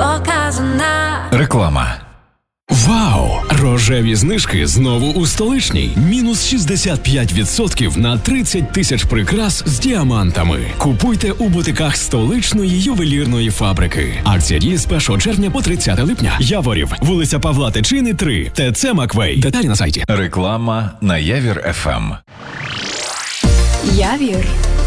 показана. Реклама. Вау! Рожеві знижки знову у Столичній. Мінус 65% на 30 тисяч прикрас з діамантами. Купуйте у бутиках Столичної ювелірної фабрики. Акція діє з 1 червня по 30 липня. Яворів, вулиця Павла Тичини, 3. ТЦ Маквей. Деталі на сайті. Реклама на Явір ФМ. Явір